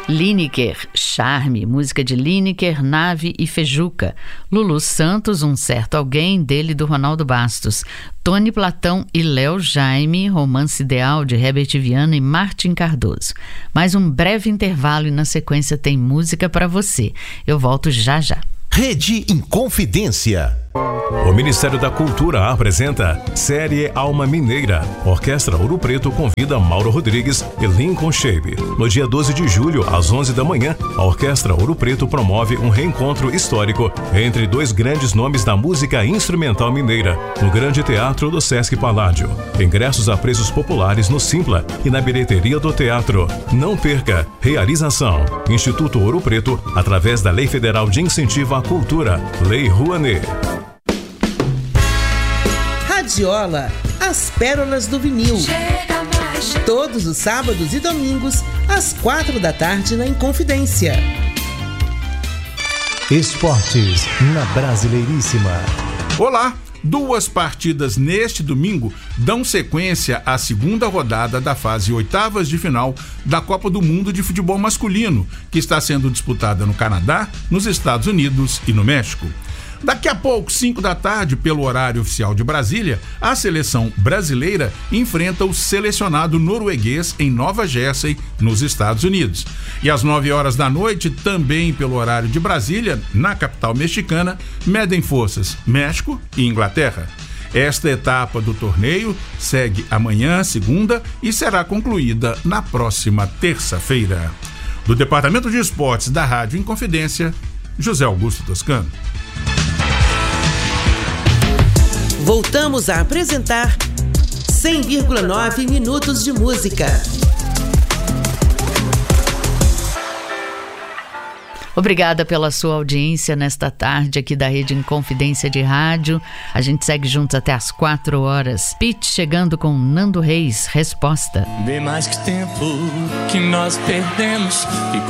Lineker, Charme, música de Lineker, Nave e Fejuca. Lulu Santos, Um Certo Alguém, dele do Ronaldo Bastos. Tony Platão e Léo Jaime, Romance Ideal, de Herbert Viana e Martin Cardoso. Mais um breve intervalo e na sequência tem música para você. Eu volto já já. Rede Inconfidência. O Ministério da Cultura apresenta Série Alma Mineira. Orquestra Ouro Preto convida Mauro Rodrigues e Lincoln Shape. No dia 12 de julho, às 11 da manhã, a Orquestra Ouro Preto promove um reencontro histórico entre dois grandes nomes da música instrumental mineira, no Grande Teatro do Sesc Paládio. Ingressos a preços populares no Simpla e na bilheteria do teatro. Não perca! Realização: Instituto Ouro Preto, através da Lei Federal de Incentivo à Cultura, Lei Rouanet. Radiola, as pérolas do vinil. Todos os sábados e domingos, às 4 da tarde na Inconfidência. Esportes na Brasileiríssima. Olá! 2 partidas neste domingo dão sequência à segunda rodada da fase oitavas de final da Copa do Mundo de Futebol Masculino, que está sendo disputada no Canadá, nos Estados Unidos e no México. Daqui a pouco, 5 da tarde, pelo horário oficial de Brasília, a seleção brasileira enfrenta o selecionado norueguês em Nova Jersey, nos Estados Unidos. E às 9 horas da noite, também pelo horário de Brasília, na capital mexicana, medem forças México e Inglaterra. Esta etapa do torneio segue amanhã, segunda, e será concluída na próxima terça-feira. Do Departamento de Esportes da Rádio Inconfidência, José Augusto Toscano. Voltamos a apresentar 100,9 minutos de música. Obrigada pela sua audiência nesta tarde aqui da Rede Inconfidência de Rádio. A gente segue juntos até às 4 horas. Pete chegando com Nando Reis, Resposta. Bem mais que tempo que nós perdemos.